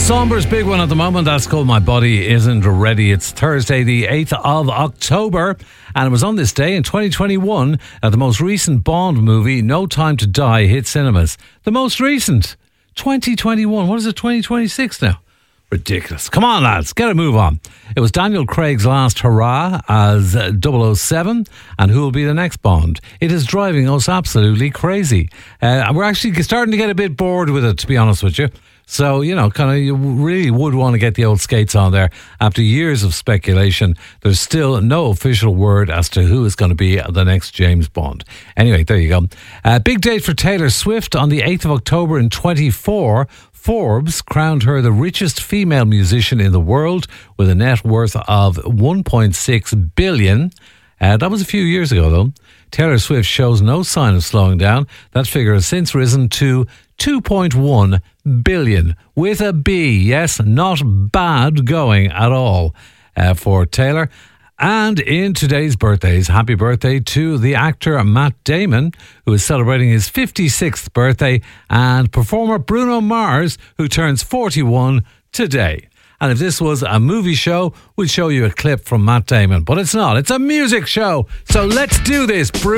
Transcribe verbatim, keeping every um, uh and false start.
Somber's big one at the moment. That's called My Body Isn't Ready. It's Thursday, the eighth of October. And it was on this day in twenty twenty-one that the most recent Bond movie, No Time to Die, hit cinemas. The most recent. twenty twenty-one. What is it, twenty twenty-six now? Ridiculous. Come on, lads, get a move on. It was Daniel Craig's last hurrah as double oh seven, and who will be the next Bond? It is driving us absolutely crazy. Uh, we're actually starting to get a bit bored with it, to be honest with you. So, you know, kind of, you really would want to get the old skates on there. After years of speculation, there's still no official word as to who is going to be the next James Bond. Anyway, there you go. Uh, big date for Taylor Swift on the eighth of October in twenty-four. Forbes crowned her the richest female musician in the world with a net worth of one point six billion. Uh, that was a few years ago, though. Taylor Swift shows no sign of slowing down. That figure has since risen to two point one billion with a B. Yes, not bad going at all uh, for Taylor. And in today's birthdays, happy birthday to the actor Matt Damon, who is celebrating his fifty-sixth birthday, and performer Bruno Mars, who turns forty-one today. And if this was a movie show, we'd show you a clip from Matt Damon. But it's not. It's a music show. So let's do this, Bruno.